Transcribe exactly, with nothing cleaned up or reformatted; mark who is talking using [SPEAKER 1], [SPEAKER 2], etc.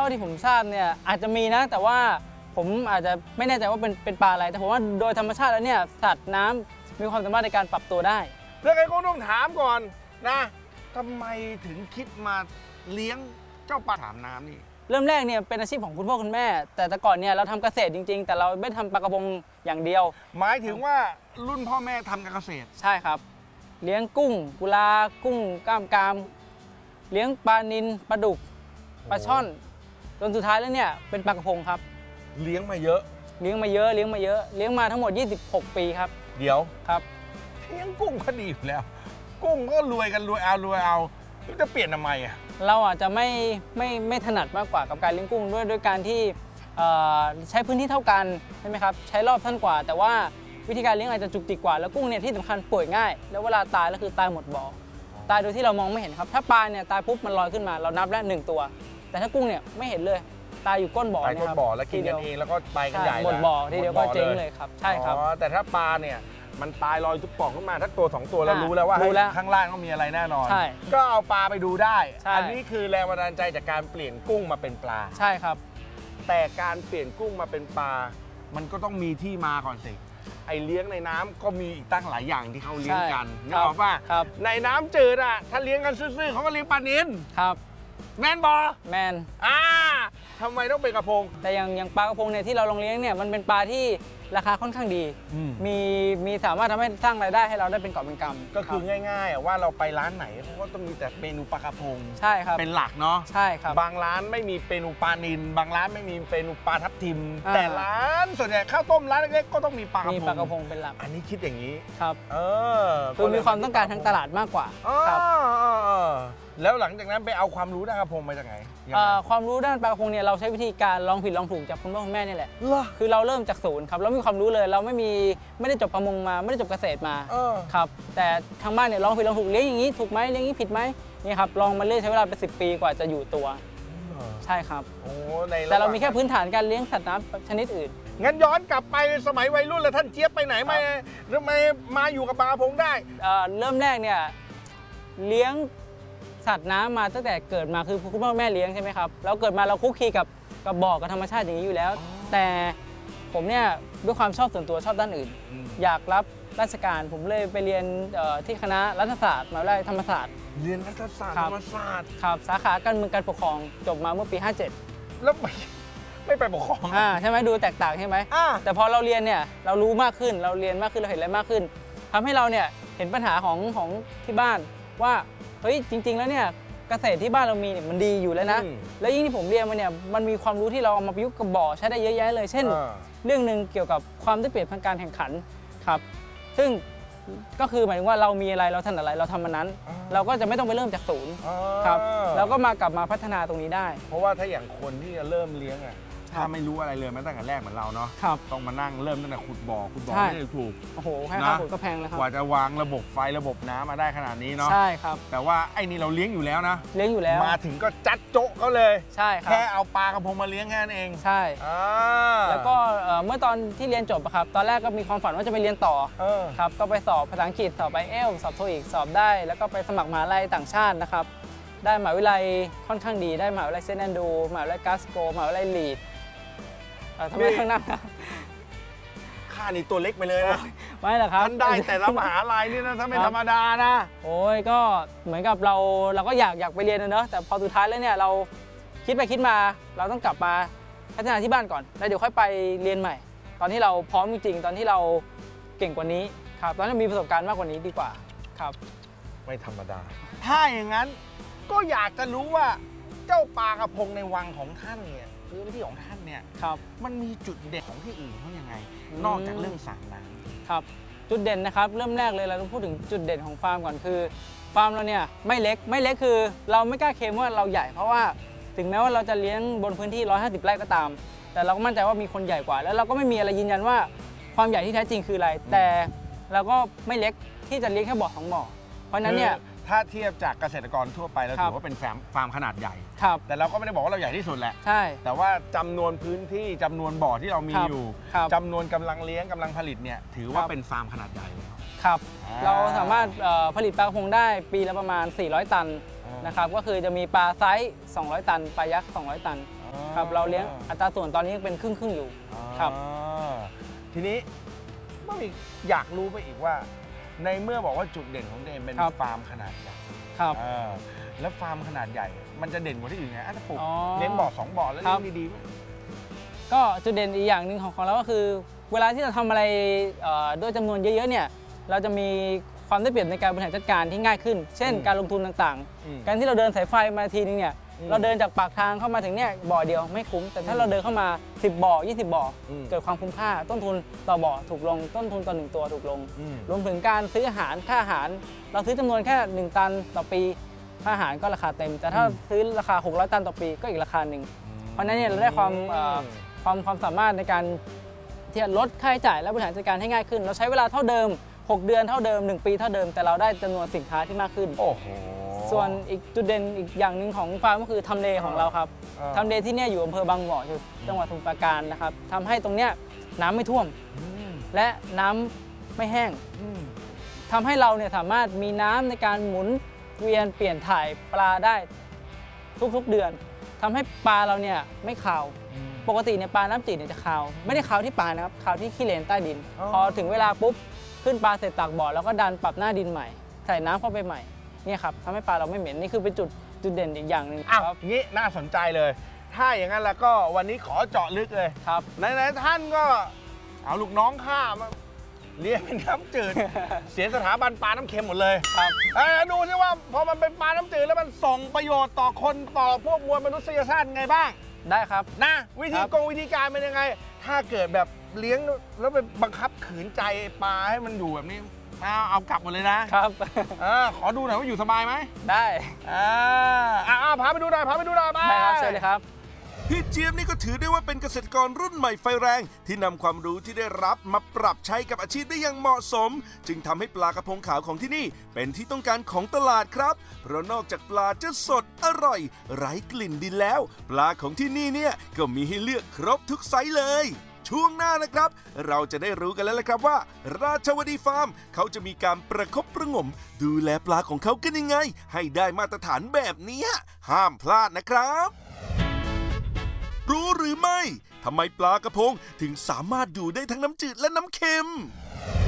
[SPEAKER 1] าที่ผมทราบเนี่ยอาจจะมีนะแต่ว่าผมอาจจะไม่แน่ใจว่าเป็นเป็นปลาอะไรแต่ผมว่าโดยธรรมชาติแล้วเนี่ยสัตว์น้ำมีความสามารถในการปรับตัวได้
[SPEAKER 2] เรื่องไอ้ก็ต้องถามก่อนนะทำไมถึงคิดมาเลี้ยงเจ้าปลาถามน้ำนี่
[SPEAKER 1] เริ่มแรกเนี่ยเป็นอาชีพของคุณพ่อคุณแม่แต่แต่ก่อนเนี่ยเราทำเกษตรจริงๆแต่เราไม่ทำปลากระพงอย่างเดียว
[SPEAKER 2] หมายถึงว่ารุ่นพ่อแม่ทำการเกษตร
[SPEAKER 1] ใช่ครับเลี้ยงกุ้งกุลากุ้งกล้ามกรามเลี้ยงปลานิลปลาดุกปลาช่อนจนสุดท้ายแล้วเนี่ยเป็นปลากระพงครับ
[SPEAKER 2] เลี้ยงมาเยอะ
[SPEAKER 1] เลี้ยงมาเยอะเลี้ยงมาเยอะเลี้ยงมาทั้งหมดยี่สิบหกปีครับ
[SPEAKER 2] เดี๋ยว
[SPEAKER 1] ครับ
[SPEAKER 2] เลี้ยงกุ้งก็ดีอยู่แล้วกุ้งก็รวยกันรวยเอารวยเอาจะเปลี่ยนทำไมอ่ะ
[SPEAKER 1] เราอาจจะไม่ไม่ไม่ถนัดมากกว่ากับการเลี้ยงกุ้งด้วยด้วยการที่ใช้พื้นที่เท่ากันใช่ไหมครับใช้รอบสั้นกว่าแต่ว่าวิธีการเลี้ยงอาจจะจุกจิกกว่าแล้วกุ้งเนี่ยที่สำคัญป่วยง่ายแล้วเวลาตายก็คือตายหมดบ่อตายโดยที่เรามองไม่เห็นครับถ้าปลาเนี่ยตายปุ๊บมันลอยขึ้นมาเรานับแล้วหนึ่งตัวแต่ถ้ากุ้งเนี่ยไม่เห็นเลยตายอยู่ก้นบ่อ
[SPEAKER 2] ตายก้นบ่อแล้วกินกันเองแล้วก็ไปกันใหญ่
[SPEAKER 1] หมดบ่อทีเดียวก็เจ๊งเลยครับใช่ครับ
[SPEAKER 2] แต่ถ้าปลาเนี่ยมันตายลอยทุกป่องขึ้นมาถ้าตัวสองตัวเรารู้แล้วว่าข้างล่างก็มีอะไรแน่นอนก็เอาปลาไปดูได้อันนี้คือแรงบันดาลใจจากการเปลี่ยนกุ้งมาเป็นปลา
[SPEAKER 1] ใช่ครับ
[SPEAKER 2] แต่การเปลี่ยนกุ้งมาเป็นปลามันก็ต้องมีที่มาก่อนสิไอเลี้ยงในน้ำก็มีอีกตั้งหลายอย่างที่เขาเลี้ยงกันนึกออกป่ะในน้ำจืดอ่ะถ้าเลี้ยงกันซื่อๆเขาก็เลี้ยงปลานิล
[SPEAKER 1] ครับ
[SPEAKER 2] แมนบอ
[SPEAKER 1] แมน
[SPEAKER 2] อ่าทำไมต้องเป็นกระพง
[SPEAKER 1] แต่อย่างอย่างปลากระพงเนี่ยที่เราลองเลี้ยงเนี่ยมันเป็นปลาที่ราคาค่อนข้างดีมีมีสามารถทำให้สร้างรายได้ให้เราได้เป็นกอบเป็นกำ
[SPEAKER 2] ก็คือง่ายๆว่าเราไปร้านไหนเขาก็ต้องมีแต่เมนูปลากระพง
[SPEAKER 1] ใช่ครับ
[SPEAKER 2] เป็นหลักเนาะ
[SPEAKER 1] ใช่ครับ
[SPEAKER 2] บางร้านไม่มีเมนูปลานิลบางร้านไม่มีเมนูปลาทับทิมแต่ร้านส่วนใหญ่ข้าวต้มร้านเล็กๆก็ต้องมีปลากระพง
[SPEAKER 1] มีปลากระพงเป็นหลัก
[SPEAKER 2] อันนี้คิดอย่างนี้
[SPEAKER 1] ครับ
[SPEAKER 2] เออ
[SPEAKER 1] คือมีความต้องการทางตลาดมากกว่า
[SPEAKER 2] ครับแล้วหลังจากนั้นไปเอาความรู้ด้านกระพงมาจากไหน
[SPEAKER 1] ความรู้ด้านปลากระพงเนี่ยเราใช้วิธีการลองผิดลองถูกจากคุณพ่อคุณแม่นี่แหละคือเราเริ่มจากศูนย์ครับเรามีความรู้เลยเราไม่มีไม่ได้จบประมงมาไม่ได้จบเกษตรมาครับแต่ทางบ้านเนี่ยลองผิดลองถูกเลี้ยงอย่างนี้ถูกไหมเลี้ยงนี้ผิดไหมนี่ครับลองมาเรื่อยใช้เวลาเป็นสิบปีกว่าจะอยู่ตัวใช่ครับแต่เรามีแค่พื้นฐานการเลี้ยงสัตว์น้ำชนิดอื่น
[SPEAKER 2] งั้นย้อนกลับไปสมัยวัยรุ่นแล้วท่านเจี๊ยบไปไหนมาหรือไม่มาอยู่กับปลากระพงได้
[SPEAKER 1] เริ่มแรกเนี่ยเลี้ยงสัตว์น้ำมาตั้งแต่เกิดมาคือคุณพ่อแม่เลี้ยงใช่ไหมครับแล้วเกิดมาเราคุกคีกับกับบ่อกับธรรมชาติอย่างนี้อยู่แล้วแต่ผมเนี่ยด้วยความชอบส่วนตัวชอบด้านอื่นอยากรับราชการผมเลยไปเรียนที่คณะรัฐศาสตร์มหาวิทยาลัยธรรมศาสตร์
[SPEAKER 2] เรียนรัฐศาสตร์ธรรมศาสตร์
[SPEAKER 1] ครับสาขาการเมืองการปกครองจบมาเมื่อปีห้าเจ็ด
[SPEAKER 2] แล้วไม่ไม่ไปปกครอง
[SPEAKER 1] อ่าใช่ไหมดูแตกต่างใช่ไหมแต่พอเราเรียนเนี่ยเรารู้มากขึ้นเราเรียนมากขึ้นเราเห็นอะไรมากขึ้นทำให้เราเนี่ยเห็นปัญหาของของที่บ้านว่าเฮ้ยจริงๆแล้วเนี่ยเกษตรที่บ้านเรามีเนี่ยมันดีอยู่แล้วนะแล้วยิ่งที่ผมเรียนมาเนี่ยมันมีความรู้ที่เราเอามาประยุกต์กับบ่อใช้ได้เยอะแยะเลยเช่นเรื่องหนึ่งเกี่ยวกับความได้เปรียบทางการแข่งขันครับซึ่งก็คือหมายถึงว่าเรามีอะไรเราถนัดอะไรเราทำมันนั้นเราก็จะไม่ต้องไปเริ่มจากศูนย์ครับเราก็มากลับมาพัฒนาตรงนี้ได้
[SPEAKER 2] เพราะว่าถ้าอย่างคนที่จะเริ่มเลี้ยงอ่ะถ้าไม่รู้อะไรเลยมาตั้งแต่แรกเหมือนเราเนาะต้องมานั่งเริ่มตั้งแต่ขุดบ่อขุดบ่อไม่ได้ถูก
[SPEAKER 1] โอ้โหแค่ค่าขุดก็แพงแล้วครับ
[SPEAKER 2] กว่าจะวางระบบไฟระบบน้ำมาได้ขนาดนี้เนาะ
[SPEAKER 1] ใช่ครับ
[SPEAKER 2] แต่ว่าไอ้นี่เราเลี้ยงอยู่แล้วนะ
[SPEAKER 1] เลี้ยงอยู่แล้ว
[SPEAKER 2] มาถึงก็จัดโจ๊ะเขาเลย
[SPEAKER 1] ใช่ครับ
[SPEAKER 2] แค่เอาปลากระพงมาเลี้ยงแค่นั้นเอง
[SPEAKER 1] ใช่แล้วก็เมื่อตอนที่เรียนจบครับตอนแรกก็มีความฝันว่าจะไปเรียนต่อครับก็ไปสอบภาษาอังกฤษสอบไอเอลสอบโทอีกสอบได้แล้วก็ไปสมัครมหาวิทยาลัยต่างชาตินะครับได้มหาวิทยาลัยค่อนข้างดีได้มหาวิทยาลัยเซนต์แอนดรูว์มหาวิทยาลัยกลาสโกว์มหาวิทยาลัยลีดทำไมข้างหน้า
[SPEAKER 2] ค่านี่ตัวเล็กไปเลยนะ
[SPEAKER 1] ไม่หรอกครับ
[SPEAKER 2] ท่านได้แต่ละมหาลัยนี่นะถ้าไม่ธรรมดานะ
[SPEAKER 1] โอ้ยก็เหมือนกับเราเราก็อยากอยากไปเรียนนะเนอะแต่พอสุดท้ายแล้วเนี่ยเราคิดไปคิดมาเราต้องกลับมาพัฒนาที่บ้านก่อนแล้วเดี๋ยวค่อยไปเรียนใหม่ตอนที่เราพร้อมจริงๆตอนที่เราเก่งกว่านี้ครับตอนนี้มีประสบการณ์มากกว่านี้ดีกว่าครับ
[SPEAKER 2] ไม่ธรรมดาถ้าอย่างนั้นก็อยากจะรู้ว่าเจ้าปลากระพงในวังของท่านเนี่ยพื้นที่ของท่านเนี่ย
[SPEAKER 1] ครับ
[SPEAKER 2] มันมีจุดเด่นของที่อื่นเขายังไงนอกจากเรื่องสระน้ำ
[SPEAKER 1] ครับจุดเด่นนะครับเริ่มแรกเลยเราต้องพูดถึงจุดเด่นของฟาร์มก่อนคือฟาร์มเราเนี่ยไม่เล็กไม่เล็กคือเราไม่กล้าเคลมว่าเราใหญ่เพราะว่าถึงแม้ว่าเราจะเลี้ยงบนพื้นที่หนึ่งร้อยห้าสิบไร่ก็ตามแต่เราก็มั่นใจว่ามีคนใหญ่กว่าแล้วเราก็ไม่มีอะไรยืนยันว่าความใหญ่ที่แท้จริงคืออะไรแต่เราก็ไม่เล็กที่จะเลี้ยงแค่บ่อสองบ่อเพราะนั้นเนี่ย
[SPEAKER 2] ถ้าเทียบจากเกษตรกรทั่วไปเราถือว่าเป็นฟาร์มฟาร์มขนาดใหญ่แต่เราก็ไม่ได้บอกว่าเราใหญ่ที่สุดแหละ
[SPEAKER 1] ใช่
[SPEAKER 2] แต่ว่าจำนวนพื้นที่จำนวนบ่อที่เรามีอยู่จำนวนกำลังเลี้ยงกำลังผลิตเนี่ยถือว่าเป็นฟาร์มขนาดใหญ่เลย
[SPEAKER 1] ครับเราสามารถผลิตปลากระพงได้ปีละประมาณสี่ร้อยตันนะครับก็คือจะมีปลาไซส์สองร้อยตันปลายักษ์สองร้อยตันครับเราเลี้ยงอัตราส่วนตอนนี้ยังเป็นครึ่งครึ่งอยู่ครับ
[SPEAKER 2] ทีนี้ก็มีอยากรู้ไปอีกว่าในเมื่อบอกว่าจุดเด่นของเดนเป็นฟาร์มขนาดใหญ่
[SPEAKER 1] ครับ
[SPEAKER 2] แล้วฟาร์มขนาดใหญ่มันจะเด่นกว่าที่อื่นไงถ้าปลูกเลี้ยงบ่อสองบ่อแล้วเลี้ยงดีๆ
[SPEAKER 1] ก็จุดเด่นอีกอย่างหนึ่งของของเราก็คือเวลาที่เราทำอะไรด้วยจำนวนเยอะๆเนี่ยเราจะมีความได้เปรียบในการบริหารจัดการที่ง่ายขึ้นเช่นการลงทุนต่างๆการที่เราเดินสายไฟมาทีนึงเนี่ยเราเดินจากปากทางเข้ามาถึงเนี่ยบ่อเดียวไม่คุ้มแต่ถ้าเราเดินเข้ามาสิบบ่อยี่สิบบ่อเกิดความคุ้มค่าต้นทุนต่อบ่อถูกลงต้นทุนต่อหนึ่งตัวถูกลงรวมถึงการซื้ออาหารค่าอาหารเราซื้อจำนวนแค่หนึ่งตันต่อปีค่าอาหารก็ราคาเต็มแต่ถ้าซื้อราคาหกร้อยตันต่อปีก็อีกราคาหนึ่งเพราะนั้นเนี่ยเราได้ความความความสามารถในการที่จะลดค่าใช้จ่ายและบริหารจัดการให้ง่ายขึ้นเราใช้เวลาเท่าเดิมหกเดือนเท่าเดิมหนึ่งปีเท่าเดิมแต่เราได้จำนวนสินค้าที่มากขึ้น
[SPEAKER 2] โอ้โห
[SPEAKER 1] ส่วนอีกจุดเด่นอีกอย่างหนึ่งของฟาร์มก็คือทำเลของเราครับทำเลที่นี่อยู่อำเภอบางบ่อจังหวัดสมุทรปราการนะครับทำให้ตรงเนี้ยน้ำไม่ท่วมและน้ำไม่แห้งทำให้เราเนี่ยสามารถมีน้ำในการหมุนเวียนเปลี่ยนถ่ายปลาได้ทุกๆเดือนทำให้ปลาเราเนี่ยไม่ขาวปกติเนี่ยปลาน้ำจืดเนี่ยจะขาวไม่ได้ขาวที่ปลานะครับขาวที่ขี้เลนใต้ดินพอถึงเวลาปุ๊บขึ้นปลาเสร็จตักบ่อแล้วก็ดันปรับหน้าดินใหม่ใส่น้ำเข้าไปใหม่เนี่ยครับทำให้ปลาเราไม่เหม็นนี่คือเป็นจุดจุดเด่นอีกอย่างหนึ่ง
[SPEAKER 2] ครับอย่างนี้น่าสนใจเลยถ้าอย่างนั้นแล้วก็วันนี้ขอเจาะลึกเลย
[SPEAKER 1] ครับ
[SPEAKER 2] ไหนๆท่านก็เอาลูกน้องข้ามาเลี้ยงเป็นน้ำจืด เสียสถาบันปลาน้ำเค็มหมดเลย
[SPEAKER 1] ครับ
[SPEAKER 2] ดูซิว่าพอมันเป็นปลาน้ำจืดแล้วมันส่งประโยชน์ต่อคนต่อพวกมวลมนุษยชาติไงบ้าง
[SPEAKER 1] ได้ครับ
[SPEAKER 2] นะวิธีกงวิธีการเป็นยังไงถ้าเกิดแบบเลี้ยงแล้วไปบังคับขืนใจปลาให้มันอยู่แบบนี้เอาเอากลับหมดเลยนะครับขอดูหน่อยว่าอยู่สบายไหม
[SPEAKER 1] ได้
[SPEAKER 2] อ่าอ่าพาไปดูหน่อยพาไปดูหน่อยไป
[SPEAKER 1] ได้ครับเชิญเลยครับ
[SPEAKER 3] พี่เจี๊ยบนี่ก็ถือได้ว่าเป็นเกษตรกรรุ่นใหม่ไฟแรงที่นำความรู้ที่ได้รับมาปรับใช้กับอาชีพได้อย่างเหมาะสมจึงทำให้ปลากระพงขาวของที่นี่เป็นที่ต้องการของตลาดครับเพราะนอกจากปลาจะสดอร่อยไร้กลิ่นดินแล้วปลาของที่นี่เนี่ยก็มีให้เลือกครบทุกไซส์เลยช่วงหน้านะครับเราจะได้รู้กันแล้วละครับว่าราชวดีฟาร์มเขาจะมีการประคบประหงมดูแลปลาของเขากันยังไงให้ได้มาตรฐานแบบนี้ห้ามพลาดนะครับรู้หรือไม่ทำไมปลากระพงถึงสามารถดูได้ทั้งน้ำจืดและน้ำเค็ม